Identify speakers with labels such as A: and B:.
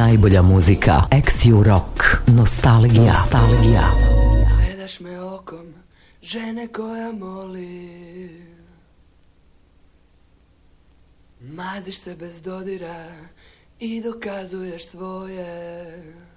A: najbolja muzika. XU Rock. Nostalgija.
B: Gledaš me okom žene koja moli, maziš se bez dodira i dokazuješ svoje.